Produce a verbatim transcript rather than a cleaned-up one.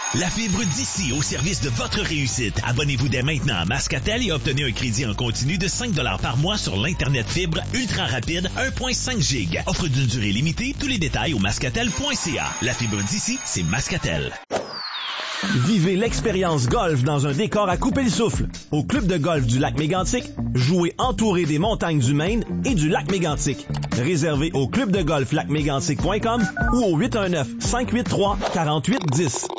La fibre d'ici au service de votre réussite. Abonnez-vous dès maintenant à Mascatel et obtenez un crédit en continu de cinq dollars par mois sur l'Internet fibre ultra rapide un virgule cinq giga. Offre d'une durée limitée. Tous les détails au mascatel point c a. La fibre d'ici, c'est Mascatel. Vivez l'expérience golf dans un décor à couper le souffle. Au club de golf du lac Mégantic, jouez entouré des montagnes du Maine et du lac Mégantic. Réservez au club de golf lac mégantic point com ou au huit un neuf, cinq huit trois, quatre huit un zéro.